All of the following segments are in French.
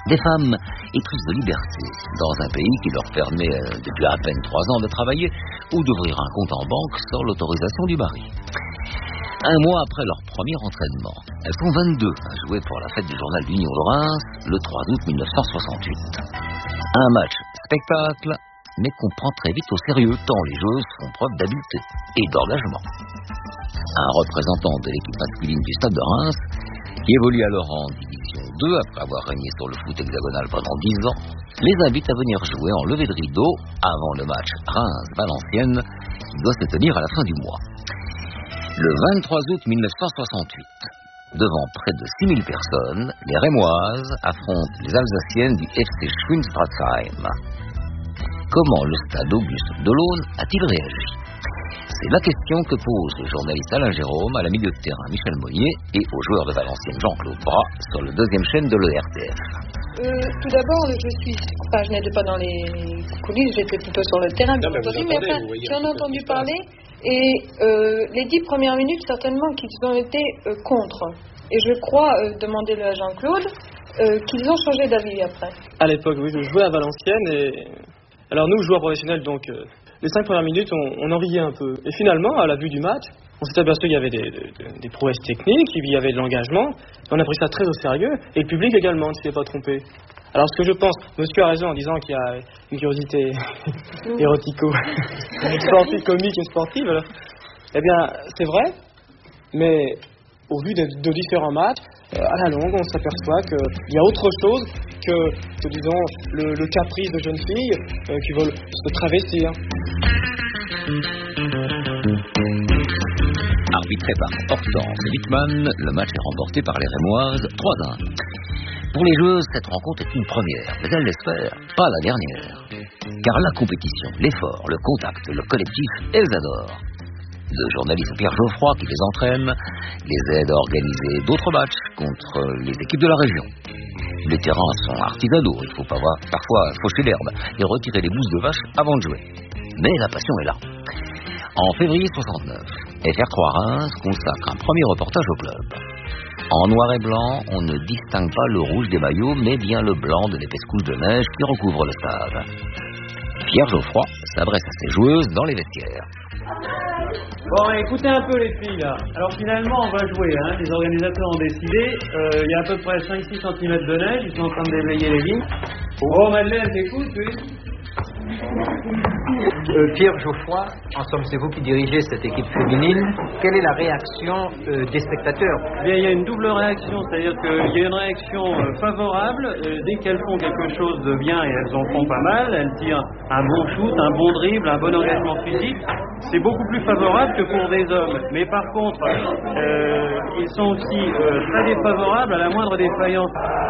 Des femmes éprisses de liberté dans un pays qui leur permet depuis à peine 3 ans de travailler ou d'ouvrir un compte en banque sans l'autorisation du mari. Un mois après leur premier entraînement, elles sont 22 à jouer pour la fête du journal d'Union de Reims le 3 août 1968. Un match spectacle, mais qu'on prend très vite au sérieux tant les joueuses font preuve d'habileté et d'engagement. Un représentant de l'équipe masculine du Stade de Reims, qui évolue alors en Division 2 après avoir régné sur le foot hexagonal pendant 10 ans, les invite à venir jouer en levée de rideau avant le match Reims-Valenciennes qui doit se tenir à la fin du mois. Le 23 août 1968, devant près de 6000 personnes, les Rémoises affrontent les Alsaciennes du FC Schwinsbratzheim. Comment le stade Auguste Delaune a-t-il réagi? C'est la question que pose le journaliste Alain Jérôme à la milieu de terrain Michel Monnier et au joueur de Valenciennes Jean-Claude Bras sur le deuxième chaîne de l'ERTF. Tout d'abord, je n'étais pas dans les coulisses, j'étais plutôt sur le terrain, mais enfin, j'en ai entendu parler, et les 10 premières minutes, certainement qu'ils ont été contre. Et je crois, demandez-le à Jean-Claude, qu'ils ont changé d'avis après. À l'époque, oui, je jouais à Valenciennes, et alors nous, joueurs professionnels, donc les 5 premières minutes, on enviait un peu. Et finalement, à la vue du match, on s'est aperçu qu'il y avait des prouesses techniques, il y avait de l'engagement. On a pris ça très au sérieux, et le public également ne s'y est pas trompé. Alors ce que je pense, monsieur a raison en disant qu'il y a une curiosité érotico, sportive, comique et sportive. Alors, eh bien, c'est vrai, mais au vu de différents matchs, à la longue, on s'aperçoit qu'il y a autre chose que disons, le caprice de jeunes filles qui veulent se travestir. Arbitré par Hortense Wittmann, le match est remporté par les Rémoises 3-1. Pour les joueuses, cette rencontre est une première, mais elles l'espèrent, pas la dernière. Car la compétition, l'effort, le contact, le collectif, elles adorent. Le journaliste Pierre Geoffroy, qui les entraîne, les aide à organiser d'autres matchs contre les équipes de la région. Les terrains sont artisanaux, il faut parfois faucher l'herbe et retirer les bousses de vache avant de jouer. Mais la passion est là. En février 69, FR3 Reims consacre un premier reportage au club. En noir et blanc, on ne distingue pas le rouge des maillots, mais bien le blanc de l'épaisse couche de neige qui recouvre le stade. Pierre Geoffroy s'adresse à ses joueuses dans les vestiaires. Bon, écoutez un peu les filles là. Alors finalement on va jouer, les organisateurs ont décidé, il y a à peu près 5-6 cm de neige, ils sont en train de déblayer les lignes. Oh Madeleine, t'écoutes, oui? Pierre Geoffroy, en somme c'est vous qui dirigez cette équipe féminine. Quelle est la réaction des spectateurs? Eh bien, il y a une double réaction, c'est-à-dire qu'il y a une réaction favorable, dès qu'elles font quelque chose de bien et elles en font pas mal, elles tirent un bon shoot, un bon dribble, un bon engagement physique, c'est beaucoup plus favorable que pour des hommes. Mais par contre, ils sont aussi très défavorables à la moindre défaillance.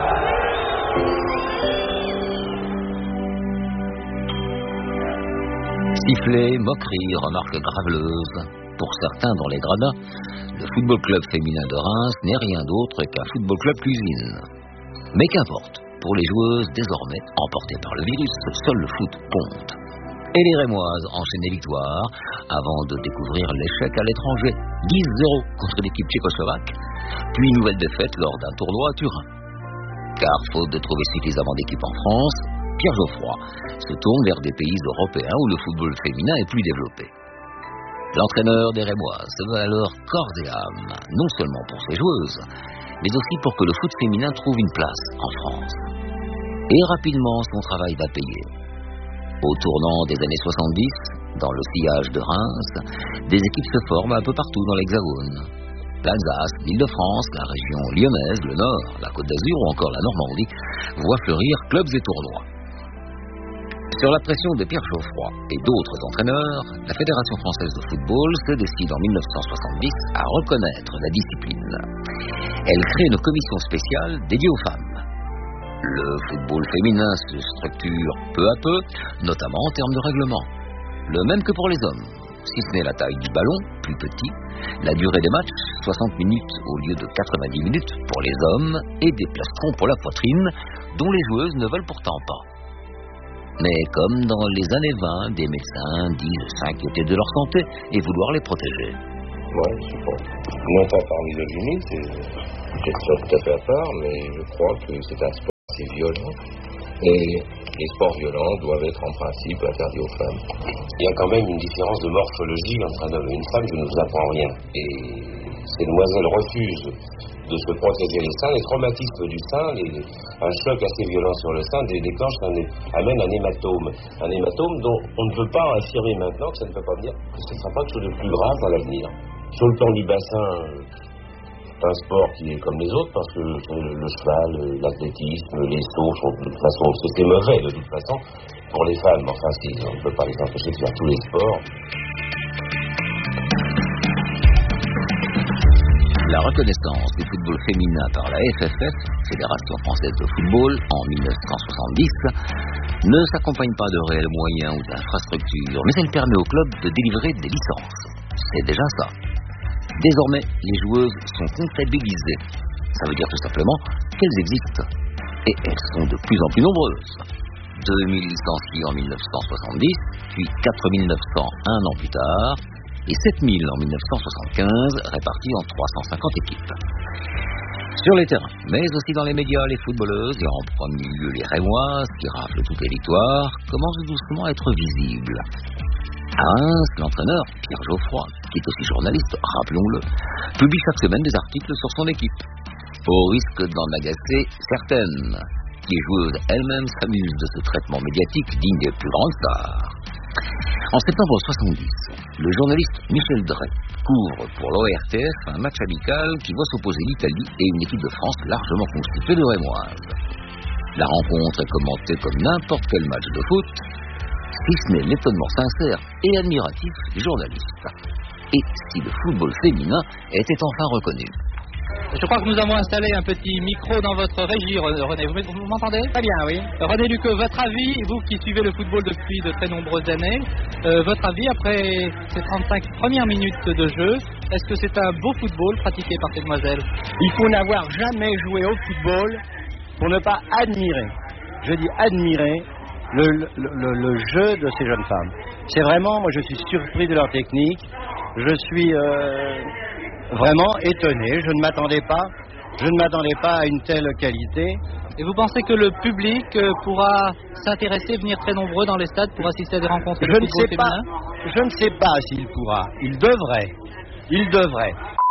Sifflets, moqueries, remarques graveleuses. Pour certains dans les gradins, le football club féminin de Reims n'est rien d'autre qu'un football club cuisine. Mais qu'importe, pour les joueuses désormais emportées par le virus, seul le foot compte. Et les Rémoises enchaînent les victoires avant de découvrir l'échec à l'étranger, 10-0 contre l'équipe tchécoslovaque, puis une nouvelle défaite lors d'un tournoi à Turin. Car faute de trouver suffisamment d'équipes en France, Pierre Geoffroy se tourne vers des pays européens où le football féminin est plus développé. L'entraîneur des Rémoises se veut alors corps et âme, non seulement pour ses joueuses, mais aussi pour que le foot féminin trouve une place en France. Et rapidement, son travail va payer. Au tournant des années 70, dans le sillage de Reims, des équipes se forment un peu partout dans l'Hexagone. L'Alsace, l'Île-de-France, la région lyonnaise, le Nord, la Côte d'Azur ou encore la Normandie voient fleurir clubs et tournois. Sur la pression de Pierre Geoffroy et d'autres entraîneurs, la Fédération française de football se décide en 1970 à reconnaître la discipline. Elle crée une commission spéciale dédiée aux femmes. Le football féminin se structure peu à peu, notamment en termes de règlement. Le même que pour les hommes, si ce n'est la taille du ballon, plus petit, la durée des matchs, 60 minutes au lieu de 90 minutes pour les hommes, et des plastrons pour la poitrine, dont les joueuses ne veulent pourtant pas. Mais comme dans les années 20, des médecins disent s'inquiéter de leur santé et vouloir les protéger. Ouais, je sais pas. Non pas par misogynie, c'est quelque chose tout à fait à part, mais je crois que c'est un sport c'est violent. Et les sports violents doivent être en principe interdits aux femmes. Il y a quand même une différence de morphologie entre un homme et une femme, je ne vous apprends rien. Et ces demoiselles refusent de se protéger les seins. Les traumatismes du sein, un choc assez violent sur le sein amène un hématome. Un hématome dont on ne peut pas affirmer maintenant que ça ne peut pas venir, que ce ne sera pas quelque chose de plus grave dans l'avenir. Sur le plan du bassin, c'est un sport qui est comme les autres parce que le cheval, l'athlétisme, les sauts sont de toute façon, c'est mauvais de toute façon pour les femmes. Enfin, on ne peut pas les empêcher de faire tous les sports. La reconnaissance du football féminin par la FFF, Fédération Française de Football, en 1970, ne s'accompagne pas de réels moyens ou d'infrastructures, mais elle permet aux clubs de délivrer des licences. C'est déjà ça. Désormais, les joueuses sont comptabilisées. Ça veut dire tout simplement qu'elles existent. Et elles sont de plus en plus nombreuses. 2000 licenciés en 1970, puis 4900 un an plus tard, et 7000 en 1975, répartis en 350 équipes. Sur les terrains, mais aussi dans les médias, les footballeuses, et en premier lieu les Rémoises, qui raflent toutes les victoires, commencent doucement à être visibles. À Reims, l'entraîneur, Pierre Geoffroy, qui est aussi journaliste, rappelons-le, publie chaque semaine des articles sur son équipe, au risque d'en agacer certaines, qui joueuses elles-mêmes s'amusent de ce traitement médiatique digne des plus grandes stars. En septembre 70, le journaliste Michel Drey couvre pour l'ORTF un match amical qui voit s'opposer l'Italie et une équipe de France largement constituée de Rémoises. La rencontre est commentée comme n'importe quel match de foot, si ce n'est l'étonnement sincère et admiratif du journaliste. Et si le football féminin était enfin reconnu. Je crois que nous avons installé un petit micro dans votre régie, René. Vous m'entendez? Très bien, oui. René Lucqueux, votre avis, vous qui suivez le football depuis de très nombreuses années, votre avis après ces 35 premières minutes de jeu, est-ce que c'est un beau football pratiqué par ces demoiselles? Il faut n'avoir jamais joué au football pour ne pas admirer, je dis admirer, le jeu de ces jeunes femmes. C'est vraiment, moi je suis surpris de leur technique, je suis vraiment étonné, je ne m'attendais pas à une telle qualité. Et vous pensez que le public pourra s'intéresser, venir très nombreux dans les stades pour assister à des rencontres de football féminin? Je ne sais pas s'il pourra, il devrait.